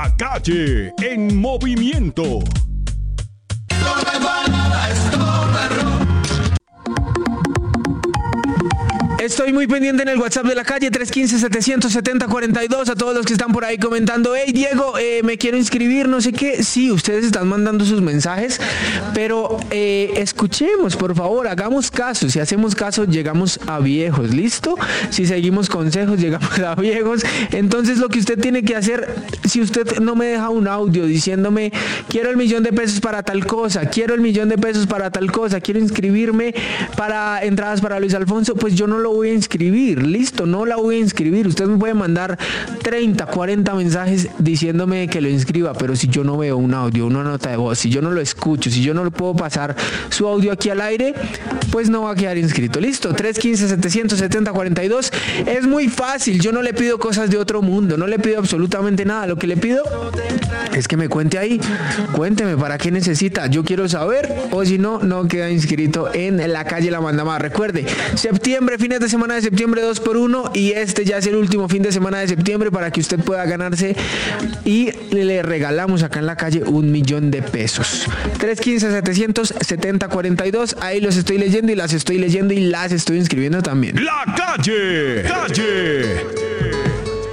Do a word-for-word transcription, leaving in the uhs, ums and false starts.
La Calle en movimiento. Estoy muy pendiente en el WhatsApp de La Calle, tres uno cinco, siete siete cero, cuatro dos. A todos los que están por ahí comentando: hey Diego, eh, me quiero inscribir, no sé qué. Sí, ustedes están mandando sus mensajes, pero eh, escuchemos, por favor, hagamos caso. Si hacemos caso, llegamos a viejos, ¿listo? Si seguimos consejos, llegamos a viejos. Entonces lo que usted tiene que hacer, si usted no me deja un audio diciéndome: quiero el millón de pesos para tal cosa, quiero el millón de pesos para tal cosa, quiero inscribirme para entradas para Luis Alfonso, pues yo no lo voy a inscribir, listo, no la voy a inscribir. Usted me puede mandar treinta, cuarenta mensajes diciéndome que lo inscriba, pero si yo no veo un audio, una nota de voz, si yo no lo escucho, si yo no le puedo pasar su audio aquí al aire, pues no va a quedar inscrito, listo. tres uno cinco, siete siete cero, cuatro dos. Es muy fácil, yo no le pido cosas de otro mundo, no le pido absolutamente nada. Lo que le pido es que me cuente ahí, cuénteme para qué necesita, yo quiero saber, o si no, no queda inscrito en La Calle La Manda Más. Recuerde, septiembre, fines de semana de septiembre, dos por uno, y este ya es el último fin de semana de septiembre para que usted pueda ganarse, y le regalamos acá en La Calle un millón de pesos. tres uno cinco, siete siete cero, cuatro dos. Ahí los estoy leyendo y las estoy leyendo y las estoy inscribiendo también. La Calle, Calle.